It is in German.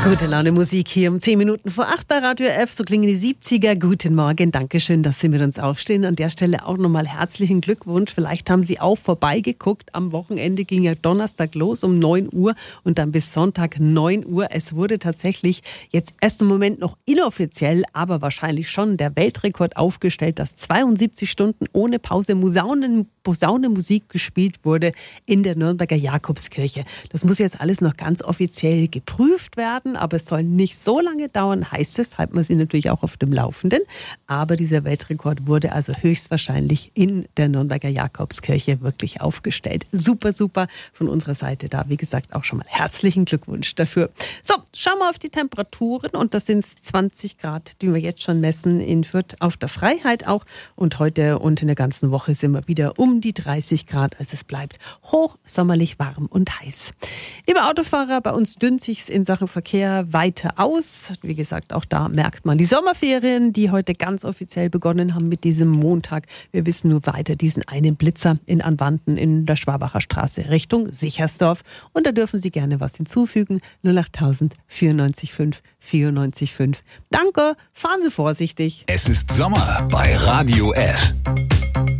Gute Laune Musik hier um 10 Minuten vor 8 bei Radio F. So klingen die 70er. Guten Morgen. Dankeschön, dass Sie mit uns aufstehen. An der Stelle auch nochmal herzlichen Glückwunsch. Vielleicht haben Sie auch vorbeigeguckt. Am Wochenende ging ja Donnerstag los um 9 Uhr und dann bis Sonntag 9 Uhr. Es wurde tatsächlich jetzt erst im Moment noch inoffiziell, aber wahrscheinlich schon der Weltrekord aufgestellt, dass 72 Stunden ohne Pause Posaunenmusik gespielt wurde in der Nürnberger Jakobskirche. Das muss jetzt alles noch ganz offiziell geprüft werden, aber es soll nicht so lange dauern, heißt es, halten wir Sie natürlich auch auf dem Laufenden. Aber dieser Weltrekord wurde also höchstwahrscheinlich in der Nürnberger Jakobskirche wirklich aufgestellt. Super, super von unserer Seite da. Wie gesagt, auch schon mal herzlichen Glückwunsch dafür. So, schauen wir auf die Temperaturen und das sind 20 Grad, die wir jetzt schon messen in Fürth auf der Freiheit auch. Und heute und in der ganzen Woche sind wir wieder um die 30 Grad. Also es bleibt hochsommerlich warm und heiß. Liebe Autofahrer, bei uns dünnt sich's in Sachen Verkehr weiter aus. Wie gesagt, auch da merkt man die Sommerferien, die heute ganz offiziell begonnen haben mit diesem Montag. Wir wissen nur weiter diesen einen Blitzer in Anwanten in der Schwabacher Straße Richtung Sichersdorf. Und da dürfen Sie gerne was hinzufügen. 08000 94 5 94 5. Danke, fahren Sie vorsichtig. Es ist Sommer bei Radio F.